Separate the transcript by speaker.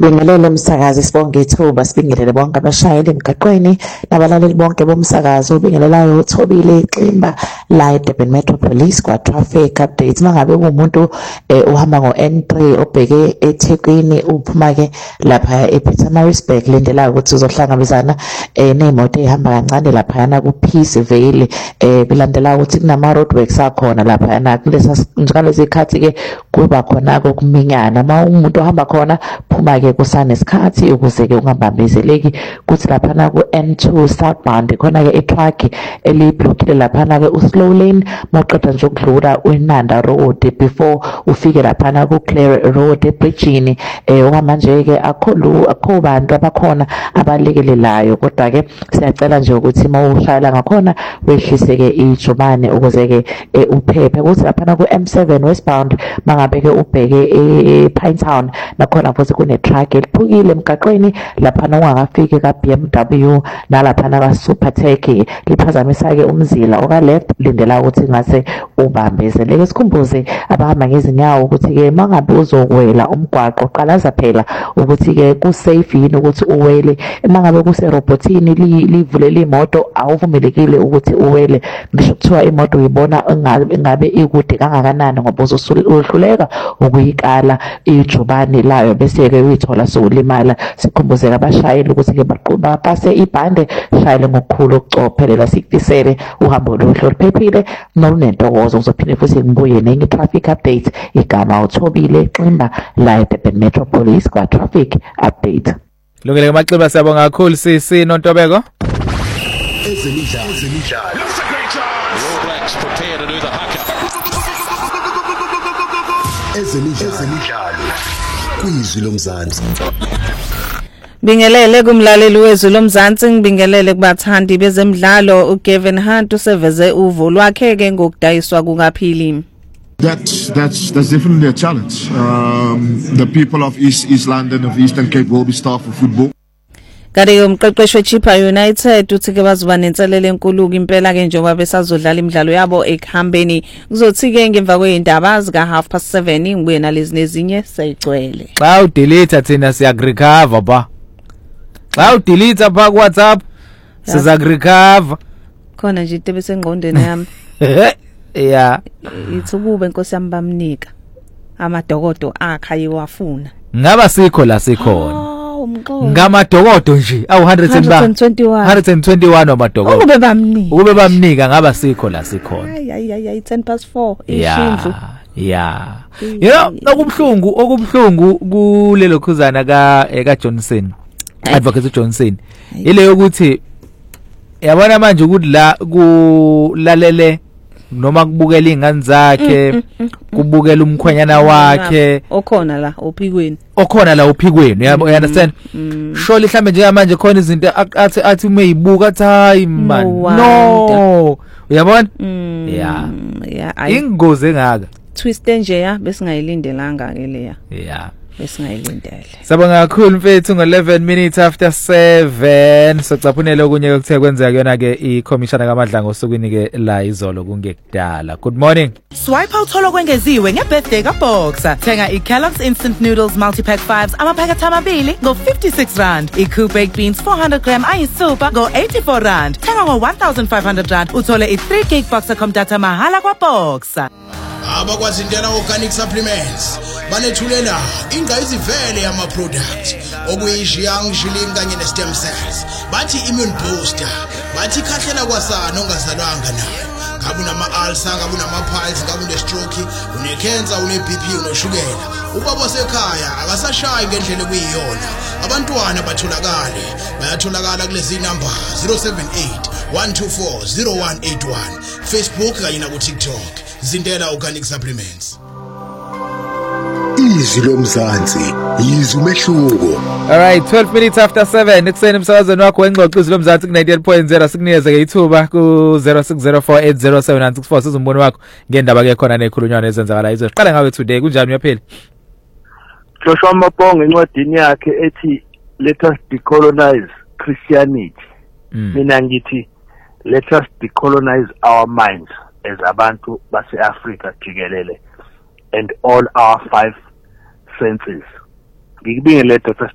Speaker 1: Sibingelele umsakazi sibonge ithuba sibingelele bonke abashayeli emgaqweni nabalaleli bonke bomsakazo ubingelelayo uThobile Ximba la eDurban Metro Police kwa traffic updates mangabe umuntu uhamba ngo N3 obheke eThekwini uphuma ke lapha ePietermaritzburg lendela ukuthi uzohlangabezana nemoto ehamba kancane lapha yana ku Peace Valley bilandela ukuthi kunama roadworks akhona lapha yana kulesi sikhathi ke kuba khona kokuminyana umuntu ohamba khona phuma ke kusanesikhathi ukuze ke ungabambezeleki kuthi lapha na ku N2 southbound khona ke itruck eliblockile lapha na ke uslow lane maqeda nje ukudlula uNanda Road before ufike lapha na ku Clare Road ebridgeini okwamanje ke akho bantu abakhona abalekelelayo kodwa ke siyacela nje ukuthi mawushayela ngakhona wehlise ke ijubane ukuze ke uphephe kuthi lapha na ku M7 westbound mangabe ke ubheke ePinetown nakhona futhi kune truck eliphukile emgaqweni lapha ungakafiki ka BMW nalapha na Supertech liphazamisa ke umzila oka left lindela ukuthi ngase ubambezeleke sikhumbuze abahamba ngezinyawo ukuthi ke mangabe uzokwela umgwaqo qalaza phela ukuthi ke ku safe yini ukuthi uwele mangabe kuse robotini livulela imoto awuvumelekile ukuthi uwele ngisho kuthiwa imoto uyibona ngabe ikude kangakanani ngoba uzohluleka ukuyikala ijubane layo bese ke uyithola sokulimala sikhumbuzeka abashayeli ukuthi ke bapase ibhande shayele ngokukhulu ukucophelela sikufisele uhambo oluhle oluphephile nolunentokozo uzophinde futhi ngibuye nenye traffic update igama uThobile Ximba la eDurban Metro Police kwa traffic update.
Speaker 2: Lungile Maxeba siyabonga kakhulu sisi Nontobeko.
Speaker 3: Ezemidlalo.
Speaker 4: That's a great chance. All Blacks prepare to do the haka.
Speaker 3: Ezemidlalo. Kwizwi lomzansi.
Speaker 5: Bingelele kumlaleli wezwi lomzansi ngibingelele kubathandi bezemidlalo uGavin Hunt useveze uvo lwakhe ke ngokudayiswa kungaphili.
Speaker 6: That's definitely a challenge. The people of East London, of Eastern Cape will be starved for football.
Speaker 5: Kade umqeqeshi weChippa United uthi ke bazoba nenselele enkulu impela ke njengoba besazodlala imidlalo yabo ekhambeni kuzothi ke ngemva kweindaba zika 7:30 ngibuye nalezi nezinye sayigcwele.
Speaker 2: Xa udelete thina siyarecover ba. Xa udelete pha ku WhatsApp sizarecover.
Speaker 5: Khona nje into besengqondweni yami.
Speaker 2: Yeah.
Speaker 5: Ithukube inkosi yami bamnika amadokodo akhayi wafuna.
Speaker 2: Ngaba sikho la sikhona. Ngamadokodo nje awu 121 amadokodo. Ukube bamnika ngaba sikho la sikhona.
Speaker 5: Ayi 10:04 ishindlu.
Speaker 2: Yeah. You know okubhlungu kulelo khuzana ka Johnson. Advocate Johnson. Ile yokuthi yabona manje ukuthi la kulalele noma kubukela ingane zakhe kubukela umkhwenyana wakhe
Speaker 5: okhona la ophikweni
Speaker 2: you understand surely mhlambe nje manje khona izinto athi umeyibuka athi hayi man no uyabona yeah ingozi engaka
Speaker 5: twist nje ya besingayilindelanga ke leya
Speaker 2: yeah
Speaker 5: besingayilindele.
Speaker 2: Sabonga kakhulu mfethu ngo11 minutes after 7 socaphunela okunye okuthe kwenzeka kuyona ke iCommissioner kaMadlanga osukwini ke la izolo kungekudala. Good morning.
Speaker 7: Swipe out kwengeziwe ngebirthday kaBoxer. Thenga iKellogg's Instant Noodles Multi-Pack 5s amaphakethe amabili ngo 56 rand. iCoop Baked Beans 400 gram ayisupha ngo 84 rand. Thenga ngo 1500 rand uthole i3 gig Boxer data mahala kwaBoxer.
Speaker 3: Abakwazindela organic supplements banethulela ingayizivele yama products okuyishiyang shilling kanye nestem cells bathi immune booster bathi khahlela kwasana ongazalwanga nayo ngabe unama ulcer ngabe unama piles ngabe une stroke une cancer une BP unoshukela ubaba osekhaya akasashayi ngendlela ekuyiyona abantwana bayatholakala kulezi number 078 124 0181 Facebook kanye na ku TikTok Zindela Organic Supplements.
Speaker 6: Izwi lomzansi yizwi umehluko.
Speaker 2: All right 12 minutes after 7 ekuseni umsakazweni wakho wengxoxo izwi lomzansi ku 98.0 sikunikeze ke ithuba ku 0604807964 sizumbono wakho ngendaba ke khona nekhulunywana ezenzakala izo siqala ngawe today kunjani uyaphila
Speaker 8: Joshua Mapong encwadini yakhe ethi let us decolonize Christianity mina ngithi let us decolonize our minds as abantu base Africa jikelele and all our 5 senses. Ngikubingelele Dr.